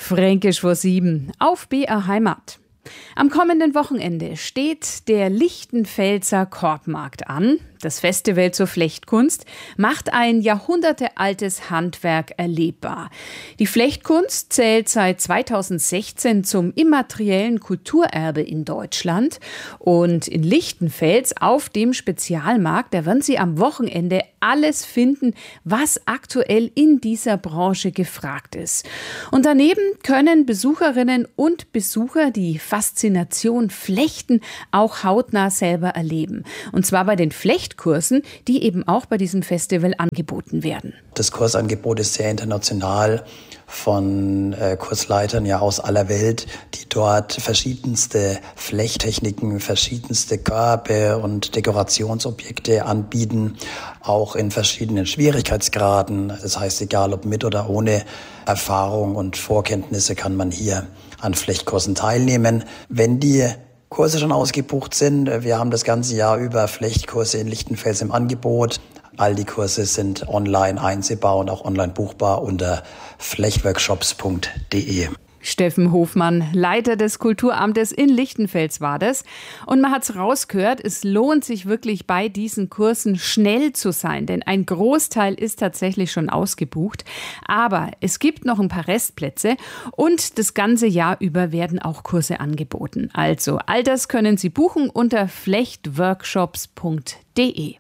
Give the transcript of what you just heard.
Fränkisch vor 7 auf BR Heimat. Am kommenden Wochenende steht der Lichtenfelser Korbmarkt an. Das Festival zur Flechtkunst macht ein jahrhundertealtes Handwerk erlebbar. Die Flechtkunst zählt seit 2016 zum immateriellen Kulturerbe in Deutschland. Und in Lichtenfels auf dem Spezialmarkt, da werden Sie am Wochenende alles finden, was aktuell in dieser Branche gefragt ist. Und daneben können Besucherinnen und Besucher die Faszination Flechten auch hautnah selber erleben. Und zwar bei den Flechtkursen, die eben auch bei diesem Festival angeboten werden. Das Kursangebot ist sehr international von Kursleitern ja aus aller Welt, die dort verschiedenste Flechttechniken, verschiedenste Körbe und Dekorationsobjekte anbieten, auch in verschiedenen Schwierigkeitsgraden. Das heißt, egal ob mit oder ohne Erfahrung und Vorkenntnisse kann man hier an Flechtkursen teilnehmen. Wenn die Kurse schon ausgebucht sind, wir haben das ganze Jahr über Flechtkurse in Lichtenfels im Angebot. All die Kurse sind online einsehbar und auch online buchbar unter flechtworkshops.de. Steffen Hofmann, Leiter des Kulturamtes in Lichtenfels war das. Und man hat es rausgehört, es lohnt sich wirklich bei diesen Kursen schnell zu sein, denn ein Großteil ist tatsächlich schon ausgebucht. Aber es gibt noch ein paar Restplätze und das ganze Jahr über werden auch Kurse angeboten. Also all das können Sie buchen unter flechtworkshops.de.